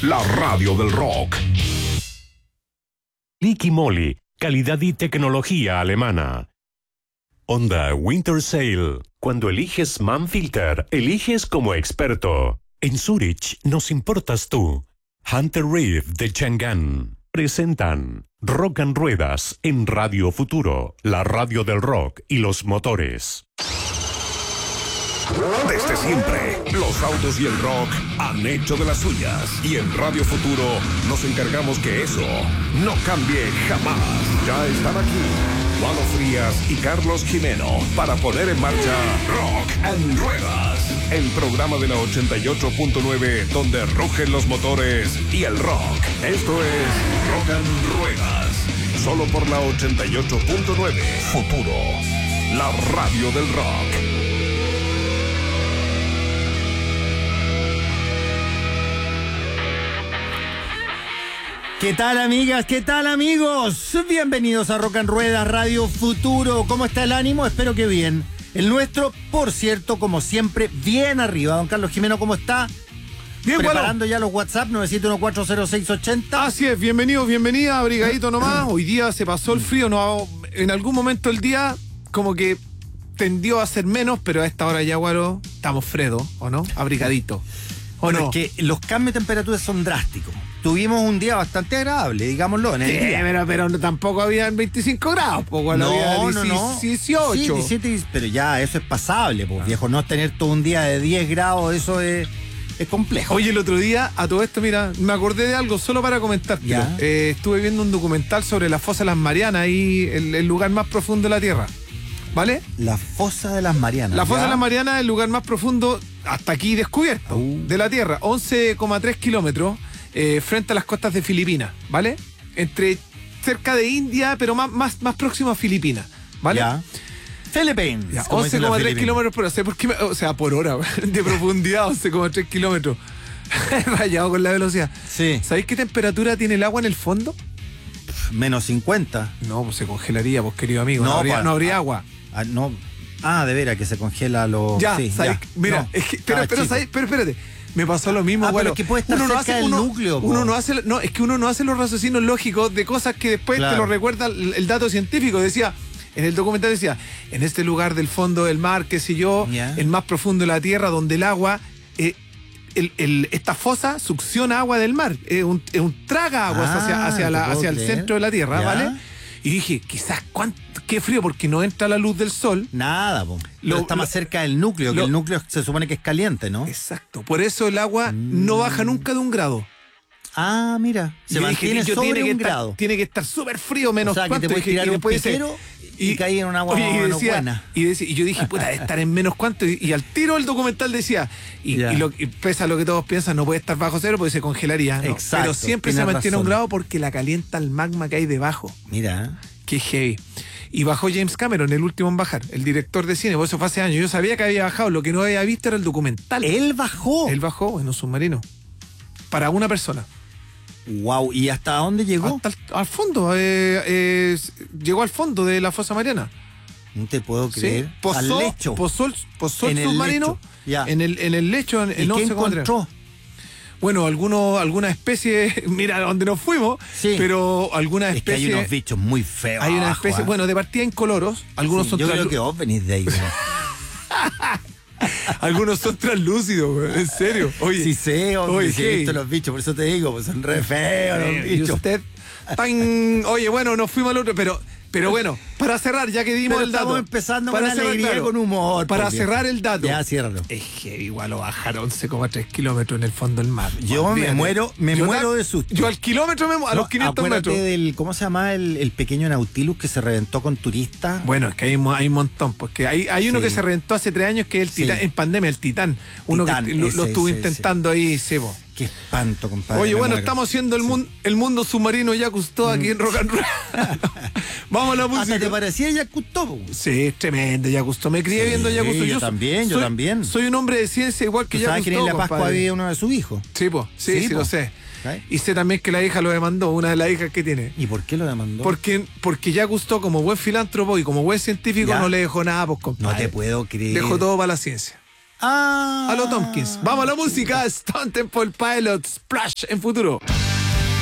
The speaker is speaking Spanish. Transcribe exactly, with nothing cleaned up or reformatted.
la radio del rock. Liqui Moly, calidad y tecnología alemana. Honda Winter Sale. Cuando eliges Manfilter, eliges como experto. En Zurich nos importas tú. Hunter Reef de Chang'an presentan Rock and Ruedas en Radio Futuro, la radio del rock y los motores. Desde siempre, los autos y el rock han hecho de las suyas. Y en Radio Futuro nos encargamos que eso no cambie jamás. Ya están aquí Lalo Frías y Carlos Jimeno para poner en marcha Rock and Ruedas, el programa de la ochenta y ocho punto nueve donde rugen los motores y el rock. Esto es Rock and Ruedas, solo por la ochenta y ocho punto nueve. Futuro, la radio del rock. ¿Qué tal, amigas? ¿Qué tal, amigos? Bienvenidos a Rock and Ruedas Radio Futuro. ¿Cómo está el ánimo? Espero que bien. El nuestro, por cierto, como siempre, bien arriba. Don Carlos Jimeno, ¿cómo está? Bien, preparando bueno. ya los WhatsApp nueve siete uno cuatro cero seis ocho cero. Así es, bienvenidos, bienvenida, abrigadito nomás. Hoy día se pasó el frío, no, en algún momento del día como que tendió a ser menos, pero a esta hora ya, guaro, estamos fredo, ¿o no? Abrigadito. ¿O Bueno, no? es que los cambios de temperatura son drásticos. Tuvimos un día bastante agradable, digámoslo. En el Sí, día. pero, pero no, tampoco había veinticinco grados, pues, bueno, había No, no, no. dieciocho. Sí, diecisiete, pero ya eso es pasable, pues, viejo. No tener todo un día de diez grados, eso es, es complejo. Oye, el otro día, a todo esto, mira, me acordé de algo solo para comentarte. Ya. Eh, estuve viendo un documental sobre la fosa de las Marianas, ahí el, el lugar más profundo de la Tierra. ¿Vale? La fosa de las Marianas. La fosa ¿ya? de las Marianas es el lugar más profundo hasta aquí descubierto Uh. de la Tierra. once coma tres kilómetros eh, frente a las costas de Filipinas, ¿vale? Entre cerca de India, pero más, más, más próximo a Filipinas, ¿vale? Ya. Philippines. Ya, como once dicen los coma tres filipinos. kilómetros por hora. ¿Por qué me- o sea, por hora, de profundidad, once coma tres kilómetros. Rayado con la velocidad. Sí. ¿Sabéis qué temperatura tiene el agua en el fondo? Menos cincuenta. No, pues se congelaría, pues querido amigo. No, No, habría, pa- no habría ah, agua. Ah, no. Ah, de veras que se congela lo. Ya, sí, ¿sabes? ya. Mira, No, es que, pero, estaba pero, chico. ¿sabes? Pero espérate, me pasó lo mismo, Ah, bueno, pero es que puede estar uno no cerca hace, del uno, núcleo, po. uno no hace, no, es que uno no hace los raciocinios lógicos de cosas que después Claro. te lo recuerda el, el dato científico. Decía, en el documental decía, en este lugar del fondo del mar, qué sé yo, Ya. el más profundo de la tierra, donde el agua, eh, el, el- esta fosa succiona agua del mar, es un, es un traga aguas Ah, hacia, hacia, la- ¿te puedo hacia el creer? centro de la tierra, Ya. ¿vale? Y dije, quizás, ¿cuánto, qué frío, porque no entra la luz del sol. Nada, po. Lo- Pero está más lo- cerca del núcleo, que lo- el núcleo se supone que es caliente, ¿no? Exacto, por eso el agua Mm. no baja nunca de un grado. Ah, mira. Se Yo dije, mantiene yo sobre tiene que un estar, grado. Tiene que estar súper frío, menos O sea, que cuánto. te puedes Dije, tirar y un después dice- piquero y caer en un agua oye, y no decía, buena. Y, decía- y yo dije, puta, debe estar en menos cuánto. Y, y al tiro el documental decía, y, Ya. y lo, y pese a lo que todos piensan, no puede estar bajo cero porque se congelaría. ¿no? Exacto, Pero siempre se tienes mantiene a un razón. grado porque la calienta el magma que hay debajo. Mira. Qué heavy. Y bajó James Cameron, el último en bajar, el director de cine. Por eso fue hace años. Yo sabía que había bajado, lo que no había visto era el documental. Él bajó. Él bajó en un submarino. Para una persona. Wow. ¿Y hasta dónde llegó? Hasta el- al fondo. eh, eh, llegó al fondo de la fosa Mariana. No te puedo ¿Sí? creer. Posó, Al lecho. posó el, posó el En el submarino lecho, ya. en el, en el lecho en, ¿Y en qué once coma tres. encontró? Bueno, algunos, alguna especie, mira dónde nos fuimos, Sí. pero alguna Es que hay especie. unos bichos muy feos. hay una abajo, especie, ¿ah? bueno, de partida incoloros, algunos Sí, son yo creo translu- que vos venís de ahí. ¿no? algunos son translúcidos, güey, en serio. Oye, Sí sé, hombre, oye, sí he hey. visto los bichos, por eso te digo, pues son re feos los Eh, y bichos. usted tan, oye, bueno, nos fuimos al otro, pero pero bueno, para cerrar, ya que dimos Pero el dato. estamos empezando para con cerrar, alegría claro, y con humor. Para por Dios. cerrar el dato. Ya, ciérralo. Es que igual lo bajar once coma tres kilómetros en el fondo del mar. Yo me Olvídate. muero, me Yo muero la- de susto. Yo al kilómetro me mu- a No, los quinientos acuérdate metros. del, ¿cómo se llama el, el pequeño Nautilus que se reventó con turistas? Bueno, es que hay, mo- hay un montón, porque hay, hay uno Sí. que se reventó hace tres años que es el Sí. Titán, en pandemia, el Titán. Uno Titán, que lo, ese, lo estuvo ese, intentando ahí, Sebo. Qué espanto, compadre. Oye, me bueno, muero. estamos haciendo el, mun- el mundo submarino ya Cousteau aquí en Rock and Roll. Vamos a la Hasta música. te parecía ya Cousteau. Sí, es tremendo, ya Cousteau. Me crié Sí, viendo ya Cousteau. yo so- también, yo soy- también. Soy un hombre de ciencia igual que ¿Tú ya sabes que en Cousteau, la Pascua compadre. había uno de sus hijos? Sí, po. sí, Sí, sí, po. lo sé. ¿Sabes? Y sé también que la hija lo demandó, una de las hijas que tiene. ¿Y por qué lo demandó? Porque, porque ya Cousteau, como buen filántropo y como buen científico, Ya. no le dejó nada, pues, compadre. No te puedo creer. Dejó todo para la ciencia. Ah. A los Tompkins. Vamos a la música. Stone Temple Pilots. Splash en Futuro.